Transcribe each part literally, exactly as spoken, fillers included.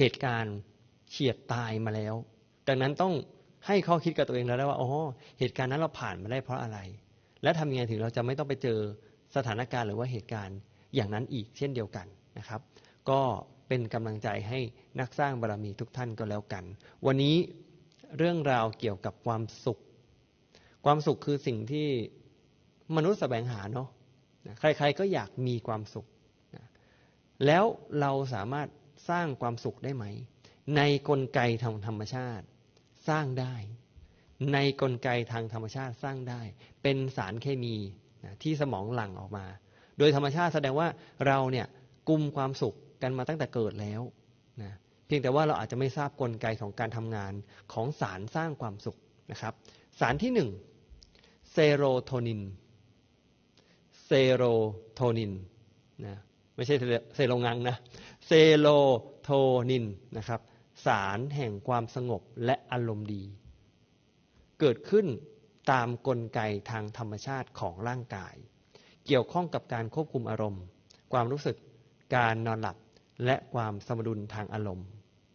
เหตุการณ์เฉียดตายมาแล้วดังนั้นต้องให้ข้อคิดกับตัวเองแล้วว่าอ๋อเหตุการณ์นั้นเราผ่านมาได้เพราะอะไรและทำยังไงถึงเราจะไม่ต้องไปเจอสถานการณ์หรือว่าเหตุการณ์อย่างนั้นอีกเช่นเดียวกันนะครับก็เป็นกำลังใจให้นักสร้างบารมีทุกท่านก็แล้วกันวันนี้เรื่องราวเกี่ยวกับความสุขความสุขคือสิ่งที่มนุษย์แสวงหาเนาะใครๆก็อยากมีความสุขแล้วเราสามารถสร้างความสุขได้ไหมในกลไกทางธรรมชาติสร้างได้ในกลไกทางธรรมชาติสร้างได้เป็นสารเคมีนะที่สมองหลั่งออกมาโดยธรรมชาติแสดงว่าเราเนี่ยกุมความสุขกันมาตั้งแต่เกิดแล้วนะเพียงแต่ว่าเราอาจจะไม่ทราบกลไกของการทำงานของสารสร้างความสุขนะครับสารที่หนึ่งเซโรโทนินเซโรโทนินนะไม่ใช่เซโรงังนะเซโรโทนินนะครับสารแห่งความสงบและอารมณ์ดีเกิดขึ้นตามกลไกทางธรรมชาติของร่างกายเกี่ยวข้องกับการควบคุมอารมณ์ความรู้สึกการนอนหลับและความสมดุลทางอารมณ์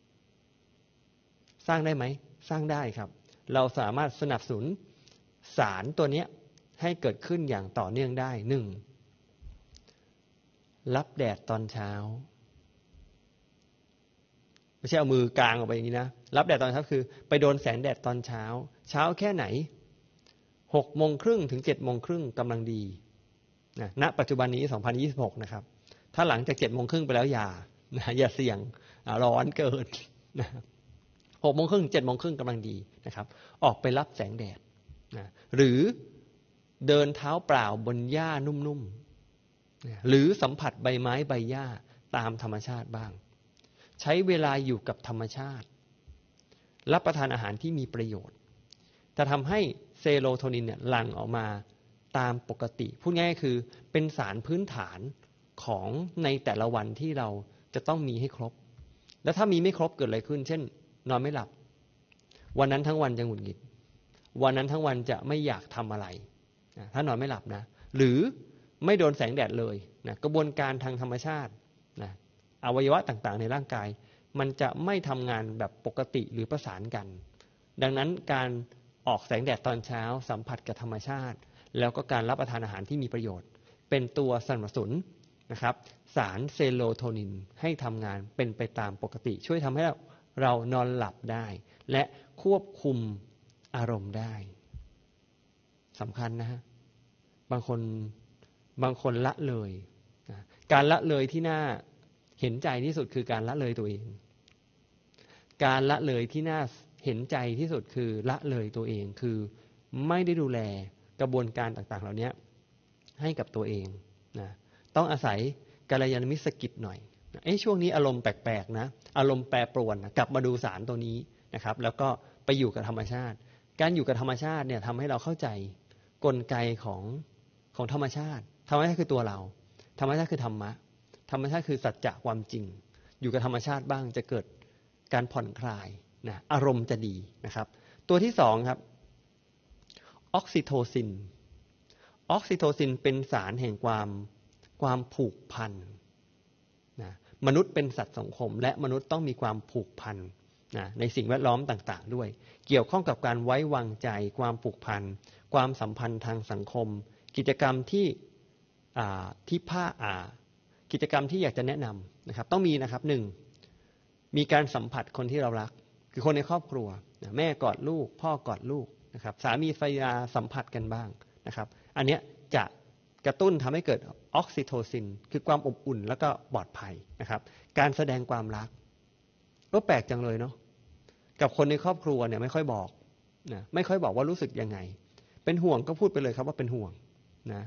สร้างได้ไหมสร้างได้ครับเราสามารถสนับสนุนสารตัวนี้ให้เกิดขึ้นอย่างต่อเนื่องได้หนึ่งรับแดดตอนเช้าไม่ใช่เอามือกางออกไปอย่างนี้นะรับแดดตอนเช้าคือไปโดนแสงแดดตอนเช้าเช้าแค่ไหนหกโมงครึ่งถึงเจ็ดโมงครึ่งกำลังดีนะณปัจจุบันนี้สองพันยี่สิบหกนะครับถ้าหลังจากเจ็ดโมงครึ่งไปแล้วอย่านะอย่าเสี่ยงร้อนเกินนะหกโมงครึ่งเจ็ดโมงครึ่งกำลังดีนะครับออกไปรับแสงแดดนะหรือเดินเท้าเปล่าบนหญ้านุ่มๆนะหรือสัมผัสใบไม้ใบหญ้าตามธรรมชาติบ้างใช้เวลาอยู่กับธรรมชาติรับประทานอาหารที่มีประโยชน์จะทำให้เซโรโทนินเนี่ยหลั่งออกมาตามปกติพูดง่ายๆคือเป็นสารพื้นฐานของในแต่ละวันที่เราจะต้องมีให้ครบแล้วถ้ามีไม่ครบเกิดอะไรขึ้นเช่นนอนไม่หลับวันนั้นทั้งวันจะหงุดหงิดวันนั้นทั้งวันจะไม่อยากทำอะไรนะถ้านอนไม่หลับนะหรือไม่โดนแสงแดดเลยนะกระบวนการทางธรรมชาตินะอวัยวะต่างๆในร่างกายมันจะไม่ทำงานแบบปกติหรือประสานกันดังนั้นการออกแสงแดดตอนเช้าสัมผัสกับธรรมชาติแล้วก็การรับประทานอาหารที่มีประโยชน์เป็นตัวสนับสนุนนะครับสารเซโรโทนินให้ทำงานเป็นไปตามปกติช่วยทำให้เรานอนหลับได้และควบคุมอารมณ์ได้สำคัญนะฮะบางคนบางคนละเลยนะการละเลยที่น่าเห็นใจที่สุดคือการละเลยตัวเองการละเลยที่น่าเห็นใจที่สุดคือละเลยตัวเองคือไม่ได้ดูแลกระบวนการต่างๆเหล่านี้ให้กับตัวเองนะต้องอาศัยกัลยาณมิตรสกิดหน่อยเอ้ช่วงนี้อารมณ์แปลกๆนะอารมณ์แปรปรวนนะกลับมาดูสารตัวนี้นะครับแล้วก็ไปอยู่กับธรรมชาติการอยู่กับธรรมชาติเนี่ยทำให้เราเข้าใจกลไกของของธรรมชาติธรรมชาติคือตัวเราธรรมชาติคือธรรมะธรรมชาติคือสัจจะความจริงอยู่กับธรรมชาติบ้างจะเกิดการผ่อนคลายนะอารมณ์จะดีนะครับตัวที่สองครับออกซิโทซินออกซิโทซินเป็นสารแห่งความความผูกพันนะมนุษย์เป็นสัตว์สังคมและมนุษย์ต้องมีความผูกพันนะในสิ่งแวดล้อมต่างๆด้วยเกี่ยวข้องกับการไว้วางใจความผูกพันความสัมพันธ์ทางสังคมกิจกรรมที่ที่ผ้าอ่ากิจกรรมที่อยากจะแนะนำนะครับต้องมีนะครับหนึ่งมีการสัมผัสคนที่เรารักคือคนในครอบครัวแม่กอดลูกพ่อกอดลูกนะครับสามีภรรยาสัมผัสกันบ้างนะครับอันนี้จะกระตุ้นทำให้เกิดออกซิโทซินคือความอบอุ่นแล้วก็ปลอดภัยนะครับการแสดงความรักก็แปลกจังเลยเนาะกับคนในครอบครัวเนี่ยไม่ค่อยบอกนะไม่ค่อยบอกว่ารู้สึกยังไงเป็นห่วงก็พูดไปเลยครับว่าเป็นห่วงนะ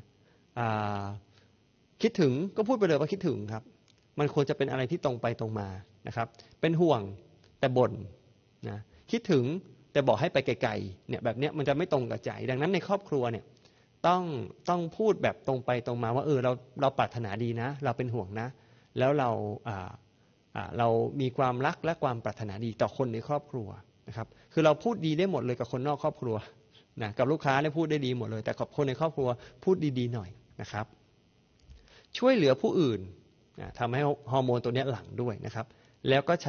คิดถึงก็พูดไปเลยว่าคิดถึงครับมันควรจะเป็นอะไรที่ตรงไปตรงมานะครับเป็นห่วงแต่บ่นนะคิดถึงแต่บอกให้ไปไกลๆเนี่ยแบบเนี้ยมันจะไม่ตรงกับใจดังนั้นในครอบครัวเนี่ยต้องต้องพูดแบบตรงไปตรงมาว่าเออเราเราปรารถนาดีนะเราเป็นห่วงนะแล้วเราอ่าอ่าเรามีความรักและความปรารถนาดีต่อคนในครอบครัวนะครับคือเราพูดดีได้หมดเลยกับคนนอกครอบครัวนะกับลูกค้าเนี่ยพูดได้ดีหมดเลยแต่กับคนในครอบครัวพูดดีๆหน่อยนะครับช่วยเหลือผู้อื่นนะทำให้ฮอร์โมนตัวนี้หลั่งด้วยนะครับแล้วก็